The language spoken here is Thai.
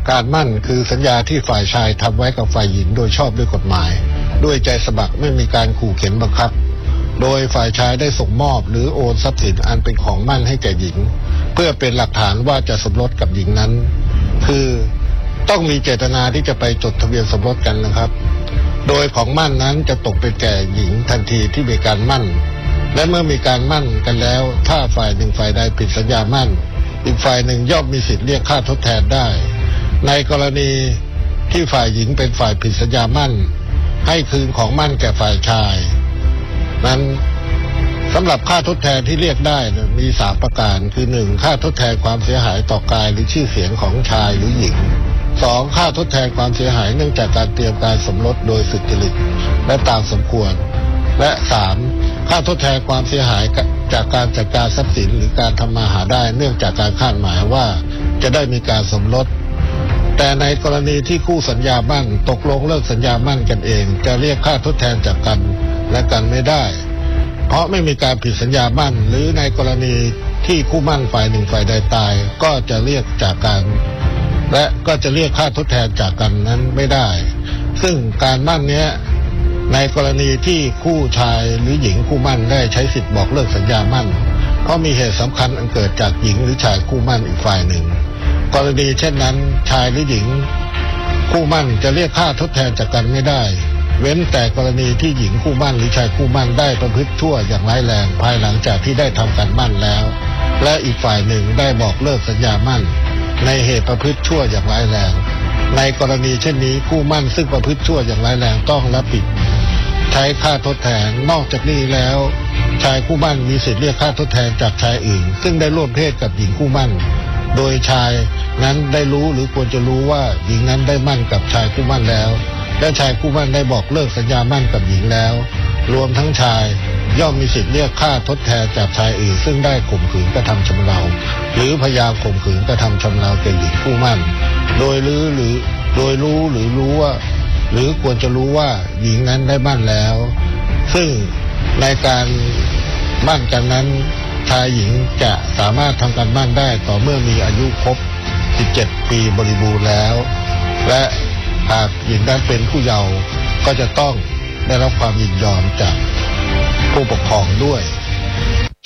การมั่นคือสัญญาที่ฝ่ายชายทำไว้กับฝ่ายหญิงโดยชอบด้วยกฎหมายด้วยใจสมัครไม่มีการขู่เข็นบังคับโดยฝ่ายชายได้ส่งมอบหรือโอนทรัพย์สินอันเป็นของมั่นให้แก่หญิงเพื่อเป็นหลักฐานว่าจะสมรสกับหญิงนั้นคือต้องมีเจตนาที่จะไปจดทะเบียนสมรสกันนะครับโดยของมั่นนั้นจะตกเป็นแก่หญิงทันทีที่มีการมั่นและเมื่อมีการมั่นกันแล้วถ้าฝ่ายหนึ่งฝ่ายใดผิดสัญญามั่นอีกฝ่ายหนึ่งย่อมมีสิทธิ์เรียกค่าทดแทนได้ในกรณีที่ฝ่ายหญิงเป็นฝ่ายผิดสัญญามั่นให้คืนของมั่นแก่ฝ่ายชายนั้นสำหรับค่าทดแทนที่เรียกได้มี3ประการคือ1ค่าทดแทนความเสียหายต่อกายหรือชื่อเสียงของชายหรือหญิง2ค่าทดแทนความเสียหายเนื่องจากการเตรียมการสมรสโดยสุจริตและตามสมควรและ3ค่าทดแทนความเสียหายจากการจัดการทรัพย์สินหรือการทำมาหาได้เนื่องจากการคาดหมายว่าจะได้มีการสมรสแต่ในกรณีที่คู่สัญญามั่นตกลงเลิกสัญญามั่นกันเองจะเรียกค่าทดแทนจากกันและกันไม่ได้เพราะไม่มีการผิดสัญญามั่นหรือในกรณีที่คู่มั่นฝ่ายหนึ่งฝ่ายใดตายก็จะเรียกจากกันและก็จะเรียกค่าทดแทนจากกันนั้นไม่ได้ซึ่งการมั่นนี้ในกรณีที่คู่ชายหรือหญิงคู่มั่นได้ใช้สิทธิ์บอกเลิกสัญญามั่นเพราะมีเหตุสำคัญอันเกิดจากหญิงหรือชายคู่มั่นอีกฝ่ายหนึ่งกรณีเช่นนั้นชายหรือหญิงคู่มั่นจะเรียกค่าทดแทนจากกันไม่ได้เว้นแต่กรณีที่หญิงคู่มั่นหรือชายคู่มั่นได้ประพฤติชั่วอย่างร้ายแรงภายหลังจากที่ได้ทำการมั่นแล้วและอีกฝ่ายหนึ่งได้บอกเลิกสัญญามั่นในเหตุประพฤติชั่วอย่างร้ายแรงในกรณีเช่นนี้คู่มั่นซึ่งประพฤติชั่วอย่างร้ายแรงต้องรับผิดใช้ค่าทดแทนนอกจากนี้แล้วชายคู่มั่นมีสิทธิ์เรียกค่าทดแทนจากชายอื่นซึ่งได้ร่วมเพศกับหญิงคู่มั่นโดยชายนั้นได้รู้หรือควรจะรู้ว่าหญิงนั้นได้มั่นกับชายคู่มั่นแล้วและชายคู่มั่นได้บอกเลิกสัญญามั่นกับหญิงแล้วรวมทั้งชายย่อมมีสิทธิ์เรียกค่าทดแทนจากชายอื่นซึ่งได้ข่มขืนกระทำชำเราหรือพยายามข่มขืนกระทำชำเราแก่หญิงคู่มั่นโดยรู้หรือว่าหรือควรจะรู้ว่าหญิงนั้นได้มั่นแล้วซึ่งในการมั่นกันนั้นชายหญิงจะสามารถทำการมั่นได้ต่อเมื่อมีอายุครบ17 ปีบริบูรณ์แล้วและหากหญิงนั้นเป็นผู้เยาว์ก็จะต้องได้รับความยินยอมจากผู้ปกครองด้วย